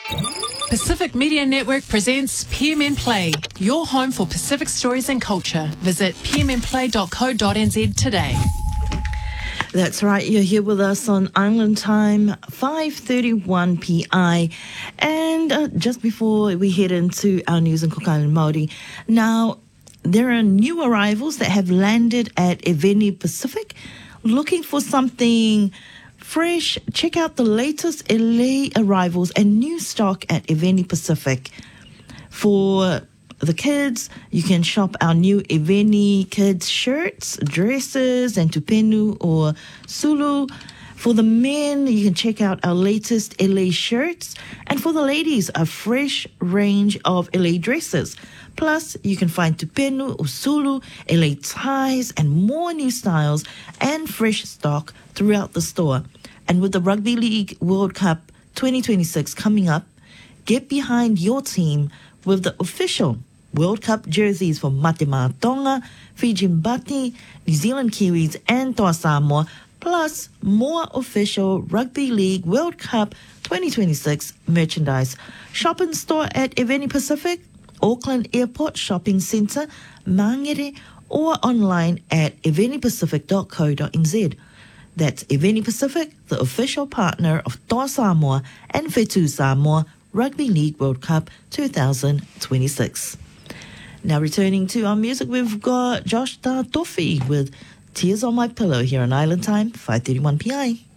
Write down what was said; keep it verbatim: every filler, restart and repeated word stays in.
Pacific Media Network presents P M N Play, your home for Pacific stories and culture. Visit p m n play dot co dot n z today. That's right, you're here with us on Island Time, five thirty-one p m. And uh, just before we head into our news in Cook Island Māori, now there are new arrivals that have landed at Eveni Pacific looking for something fresh. Check out the latest L A arrivals and new stock at Eveni Pacific. For the kids, you can shop our new Eveni kids shirts, dresses, and tupenu or sulu. For the men, you can check out our latest L A shirts. And for the ladies, a fresh range of L A dresses. Plus, you can find tupenu or sulu, L A ties, and more new styles and fresh stock throughout the store. And with the Rugby League World Cup twenty twenty-six coming up, get behind your team with the official World Cup jerseys for Mate Mā Tonga, Fiji Mbati, New Zealand Kiwis, and Toa Samoa, plus more official Rugby League World Cup twenty twenty-six merchandise. Shop in store at Eveni Pacific, Auckland Airport Shopping Centre, Mangere, or online at eveni pacific dot co dot n z. That's Eveni Pacific, the official partner of Toa Samoa and Whetū Samoa Rugby League World Cup twenty twenty-six. Now returning to our music, we've got Josh Da Tofi with Tears on My Pillow here on Island Time, five thirty-one p m.